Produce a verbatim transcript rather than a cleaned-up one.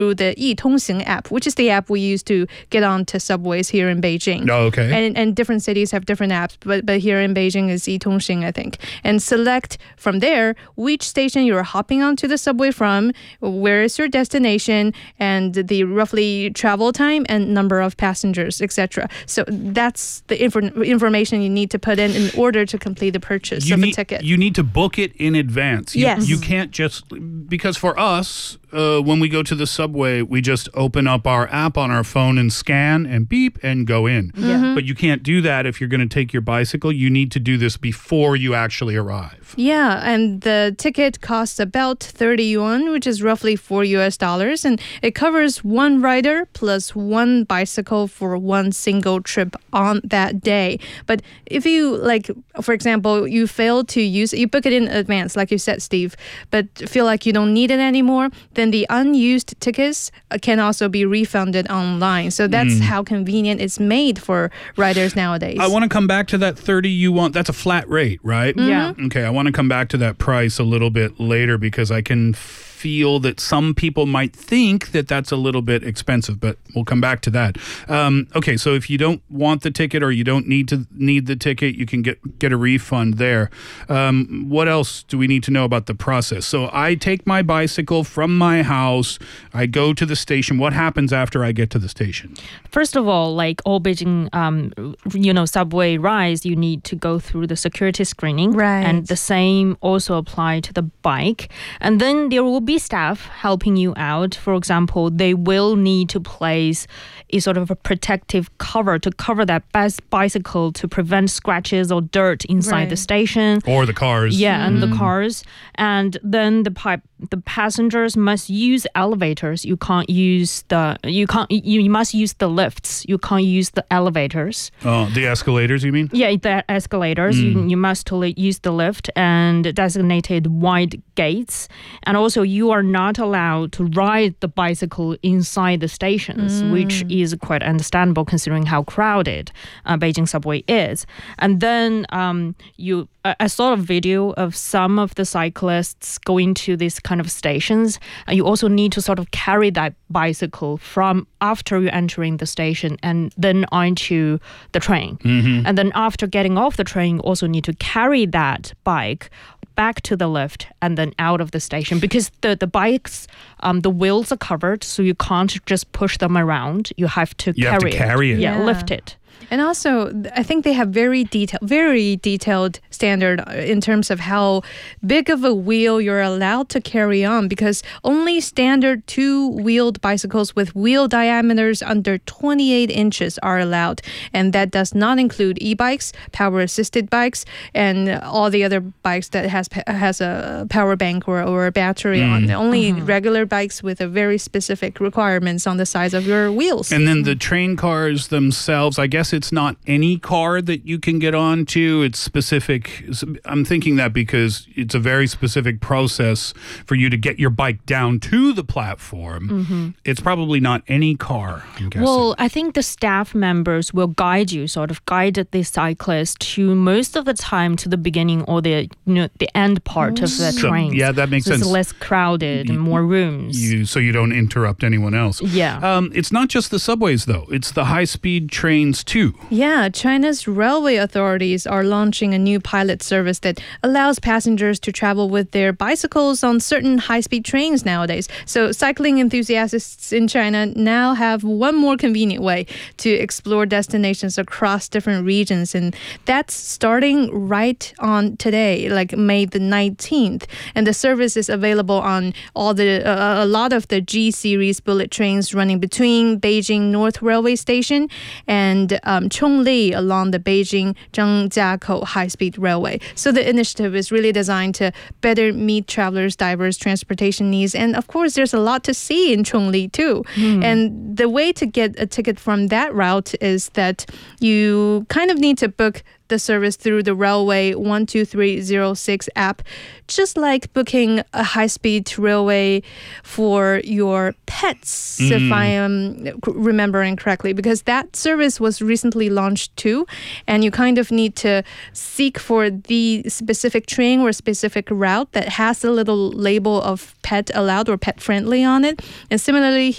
through the Yitongxing app, which is the app we use to get onto subways here in Beijing. Oh, okay. And, and different cities have different apps, but, but here in Beijing is Yitongxing, I think. And select from there which station you're hopping onto the subway from, where is your destination, and the roughly travel time and number of passengers, et cetera. So that's the infor- information you need to put in in order to complete the purchase you of need, a ticket. You need to book it in advance. You, Yes. You can't just, because for us, uh, when we go to the subway, we just open up our app on our phone and scan and beep and go in. Mhm. But you can't do that if you're going to take your bicycle. You need to do this before you actually arrive. Yeah, and the ticket costs about thirty yuan, which is roughly four U S dollars, and it covers one rider plus one bicycle for one single trip on that day. But if you, like, for example, you fail to use it, you book it in advance, like you said, Steve, but feel like you don't need it anymore, then the unused tickets uh, can also be refunded online. So that's Mm. how convenient it's made for riders nowadays. I want to come back to that thirty you want. That's a flat rate, right? Yeah. Okay, I want to come back to that price a little bit later because I can feel that some people might think that that's a little bit expensive, but we'll come back to that. Um, okay, so if you don't want the ticket or you don't need to need the ticket, you can get get a refund there. Um, what else do we need to know about the process? So I take my bicycle from my house, I go to the station. What happens after I get to the station? First of all, like all Beijing, um, you know, subway rides, you need to go through the security screening. Right. And the same also apply to the bike. And then there will be staff helping you out. For example, they will need to place a sort of a protective cover to cover that bas- bicycle to prevent scratches or dirt inside Right. the station. Or the cars. Yeah, and the cars. And then the pipe, the passengers must use elevators. You can't use the, you can't, you, you must use the lifts. You can't use the elevators. Oh, the escalators, you mean? Yeah, the escalators. You, you must totally use the lift and designated wide gates. And also, you are not allowed to ride the bicycle inside the stations, which is quite understandable considering how crowded uh, Beijing subway is. And then um, you, I I saw a video of some of the cyclists going to these kind of stations. And you also need to sort of carry that bicycle from after you're entering the station and then onto the train. And then after getting off the train, you also need to carry that bike back to the lift and then out of the station because the, the bikes, um, the wheels are covered, so you can't just push them around. You have to You carry have to it. carry it. Yeah, Yeah. lift it. And also, I think they have very detailed, very detailed standard in terms of how big of a wheel you're allowed to carry on, because only standard two-wheeled bicycles with wheel diameters under twenty-eight inches are allowed. And that does not include e-bikes, power-assisted bikes, and all the other bikes that has has a power bank or, or a battery on. Only regular bikes with a very specific requirements on the size of your wheels. And then the train cars themselves, I guess it's not any car that you can get onto. It's specific. I'm thinking that because it's a very specific process for you to get your bike down to the platform. It's probably not any car, I'm guessing. Well, I think the staff members will guide you, sort of guide the cyclist to most of the time to the beginning or the you know the end part of the So- train. yeah, that makes so sense. It's less crowded and more rooms. you, so you don't interrupt anyone else. Yeah. Um, it's not just the subways, though. It's the high-speed trains, too. Yeah, China's railway authorities are launching a new pilot service that allows passengers to travel with their bicycles on certain high-speed trains nowadays. So cycling enthusiasts in China now have one more convenient way to explore destinations across different regions, and that's starting right on today, like May the nineteenth. And the service is available on all the uh, a lot of the G series bullet trains running between Beijing North Railway Station and um, Chongli along the Beijing Zhangjiakou high-speed railway. So the initiative is really designed to better meet travelers' diverse transportation needs. And of course, there's a lot to see in Chongli too. And the way to get a ticket from that route is that you kind of need to book the service through the Railway one two three zero six app, just like booking a high-speed railway for your pets, if I am remembering correctly, because that service was recently launched too, and you kind of need to seek for the specific train or specific route that has a little label of pet allowed or pet friendly on it. And similarly